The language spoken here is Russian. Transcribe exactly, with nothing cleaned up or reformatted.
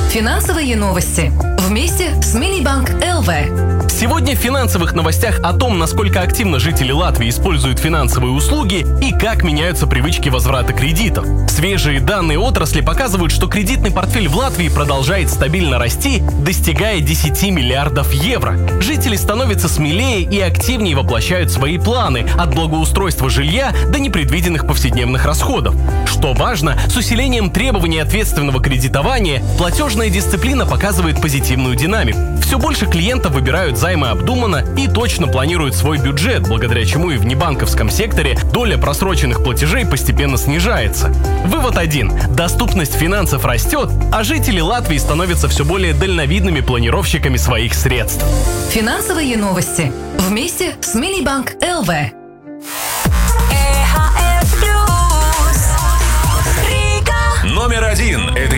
Финансовые новости. Вместе с Минибанк эл вэ. Сегодня в финансовых новостях о том, насколько активно жители Латвии используют финансовые услуги и как меняются привычки возврата кредитов. Свежие данные отрасли показывают, что кредитный портфель в Латвии продолжает стабильно расти, достигая десяти миллиардов евро. Жители становятся смелее и активнее воплощают свои планы от благоустройства жилья до непредвиденных повседневных расходов. Что важно, с усилением требований ответственного кредитования платежная дисциплина показывает позитивную динамику. Все больше клиентов выбирают займы обдуманно и точно планируют свой бюджет, благодаря чему и в небанковском секторе доля просроченных платежей постепенно снижается. Вывод один. Доступность финансов растет, а жители Латвии становятся все более дальновидными планировщиками своих средств. Финансовые новости. Вместе с Минибанк эл вэ. Номер один – это